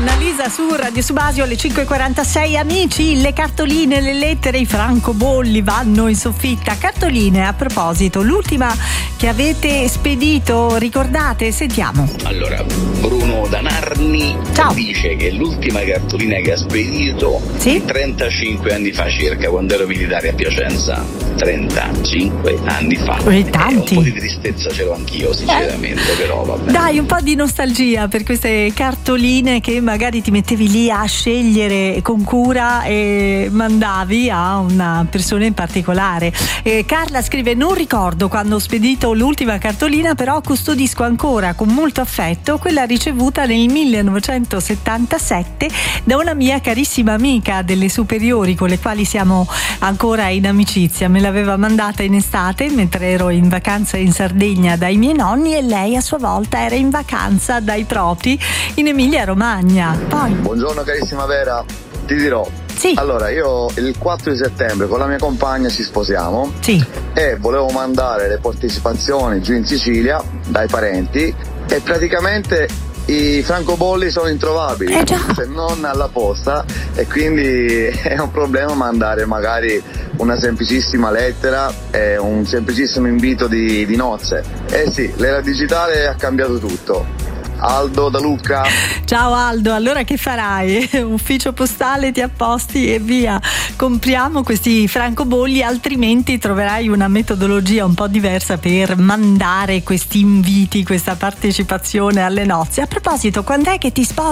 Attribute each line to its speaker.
Speaker 1: Annalisa su Radio Subasio alle 5.46. Amici, le cartoline, le lettere, i francobolli vanno in soffitta. Cartoline, a proposito, l'ultima che avete spedito, ricordate? Sentiamo.
Speaker 2: Allora, Bruno da Narni dice che l'ultima cartolina che ha spedito 35 anni fa circa, quando ero militare a Piacenza. 35 anni fa.
Speaker 1: Tanti.
Speaker 2: Un po' di tristezza ce l'ho anch'io, sinceramente, però vabbè.
Speaker 1: Dai, un po' di nostalgia per queste cartoline che magari ti mettevi lì a scegliere con cura e mandavi a una persona in particolare. Carla scrive: non ricordo quando ho spedito l'ultima cartolina, però custodisco ancora con molto affetto quella ricevuta nel 1977 da una mia carissima amica delle superiori con le quali siamo ancora in amicizia. Me l'aveva mandata in estate mentre ero in vacanza in Sardegna dai miei nonni e lei a sua volta era in vacanza dai propri in Emilia Romagna. Poi
Speaker 3: buongiorno carissima Vera, ti dirò. Allora, io il 4 di settembre con la mia compagna ci sposiamo e volevo mandare le partecipazioni giù in Sicilia dai parenti e praticamente i francobolli sono introvabili, se non alla posta, e quindi è un problema mandare magari una semplicissima lettera e un semplicissimo invito di nozze. Sì, l'era digitale ha cambiato tutto. Aldo da Lucca.
Speaker 1: Ciao Aldo, allora che farai? Ufficio postale, ti apposti e via. Compriamo questi francobolli, altrimenti troverai una metodologia un po' diversa per mandare questi inviti, questa partecipazione alle nozze. A proposito, quando è che ti sposi?